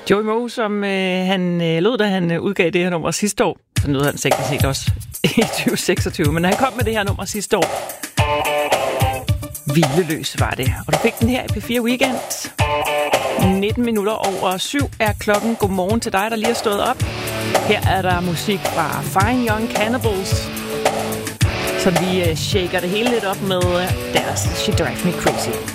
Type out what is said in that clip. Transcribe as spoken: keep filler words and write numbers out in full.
Joey Moe, som øh, han øh, lød, da han øh, udgav det her nummer sidste år. Så lød han sikkert set også i tyve seksogtyve, men han kom med det her nummer sidste år. Hvileløs var det. Og du fik den her i P fire Weekend. nitten minutter over syv er klokken. Godmorgen til dig, der lige er stået op. Her er der musik fra Fine Young Cannibals, så vi øh, shaker det hele lidt op med deres She Drives Me Crazy.